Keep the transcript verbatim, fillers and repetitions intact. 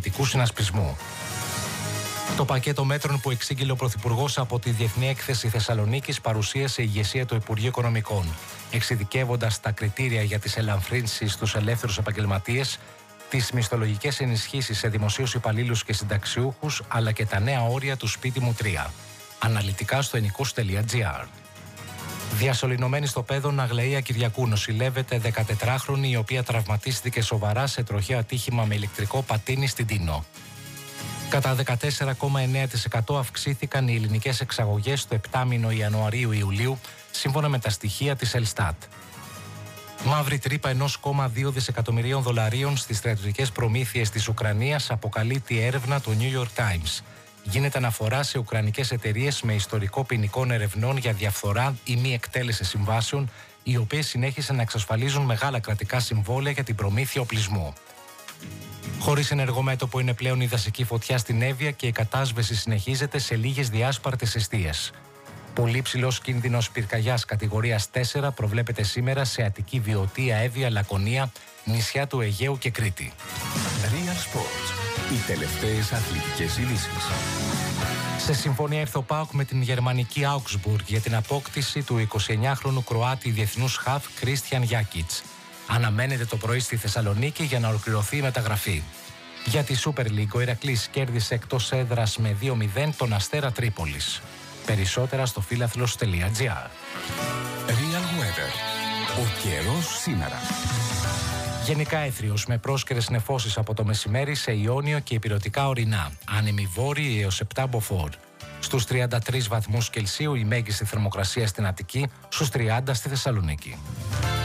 επαγγελματικού συνασπισμού. Το πακέτο μέτρων που εξήγηλε ο Πρωθυπουργός από τη Διεθνή Έκθεση Θεσσαλονίκης παρουσίασε η ηγεσία του Υπουργείου Οικονομικών, εξειδικεύοντας τα κριτήρια για τις ελαφρύνσεις στους ελεύθερους επαγγελματίες, τις μισθολογικές ενισχύσεις σε δημοσίους υπαλλήλους και συνταξιούχους, αλλά και τα νέα όρια του σπίτι μου τρία. Αναλυτικά στο ενικός τελεία τζι άρ. Διασωληνωμένη στο Πέδον, Αγλαία Κυριακού, νοσηλεύεται δεκατετράχρονη η οποία τραυματίστηκε σοβαρά σε τροχαίο ατύχημα με ηλεκτρικό πατίνι στην Τίνο. Κατά δεκατέσσερα κόμμα εννέα τοις εκατό αυξήθηκαν οι ελληνικές εξαγωγές στο επτάμηνο Ιανουαρίου-Ιουλίου, σύμφωνα με τα στοιχεία της Ελστάτ. Μαύρη τρύπα ενός κόμμα δύο δισεκατομμυρίων δολαρίων στις στρατιωτικές προμήθειες της Ουκρανίας αποκαλύπτει η έρευνα του New York Times. Γίνεται αναφορά σε ουκρανικές εταιρείες με ιστορικό ποινικών ερευνών για διαφθορά ή μη εκτέλεση συμβάσεων, οι οποίες συνέχισαν να εξασφαλίζουν μεγάλα κρατικά συμβόλαια για την προμήθεια οπλισμού. Χωρίς ενεργό μέτωπο είναι πλέον η δασική φωτιά στην Εύβοια και η κατάσβεση συνεχίζεται σε λίγες διάσπαρτες εστίες. Πολύ ψηλός κίνδυνος πυρκαγιάς κατηγορίας τέσσερα προβλέπεται σήμερα σε Αττική, Βιωτία, Εύβοια, Λακωνία, νησιά του Αιγαίου και Κρήτη. Real Sports. Οι τελευταίες αθλητικές ειδήσεις. Σε συμφωνία ήρθε ο ΠΑΟΚ με την γερμανική Augsburg για την απόκτηση του εικοσιεννιάχρονου Κροάτη διεθνούς χαφ Κρίστιαν Γιάκιτς. Αναμένεται το πρωί στη Θεσσαλονίκη για να ολοκληρωθεί η μεταγραφή. Για τη Super League, ο Ηρακλής κέρδισε εκτός έδρας με δύο μηδέν τον Αστέρα Τρίπολης. Περισσότερα στο φίλαθλος τελεία τζι άρ. Real Weather. Ο καιρός σήμερα. Γενικά έθριος με πρόσκαιρες νεφώσεις από το μεσημέρι σε Ιόνιο και ηπειρωτικά ορεινά. Άνεμοι βόρειοι έως επτά μποφόρ. Στους τριάντα τρεις βαθμούς Κελσίου η μέγιστη θερμοκρασία στην Αττική, στους τριάντα στη Θεσσαλονίκη.